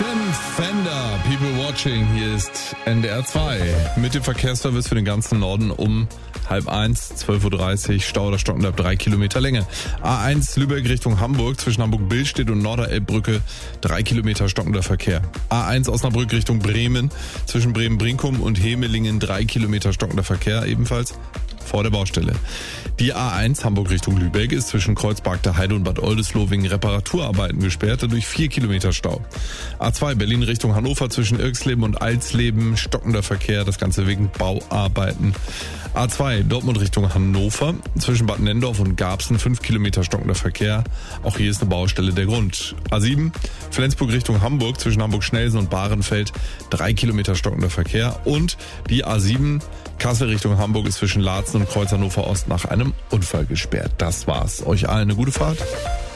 Tim Fender, People Watching, hier ist NDR 2 mit dem Verkehrsservice für den ganzen Norden um 12:30, 12:30 Uhr, Stau oder stockend ab 3 Kilometer Länge. A1 Lübeck Richtung Hamburg, zwischen Hamburg-Billstedt und Norderelbbrücke 3 Kilometer stockender Verkehr. A1 Osnabrück Richtung Bremen, zwischen Bremen-Brinkum und Hemelingen 3 Kilometer stockender Verkehr, ebenfalls vor der Baustelle. Die A1 Hamburg Richtung Lübeck ist zwischen Kreuzberg der Heide und Bad Oldesloe wegen Reparaturarbeiten gesperrt, dadurch 4 Kilometer Stau. A2 Berlin Richtung Hannover zwischen Irxleben und Alsleben stockender Verkehr, das Ganze wegen Bauarbeiten. A2 Dortmund Richtung Hannover zwischen Bad Nendorf und Garbsen 5 Kilometer stockender Verkehr, auch hier ist eine Baustelle der Grund. A7 Flensburg Richtung Hamburg zwischen Hamburg-Schnelsen und Bahrenfeld 3 Kilometer stockender Verkehr und die A7 Kassel Richtung Hamburg ist zwischen Laatzen und Kreuz Hannover Ost nach einem Unfall gesperrt. Das war's. Euch allen eine gute Fahrt.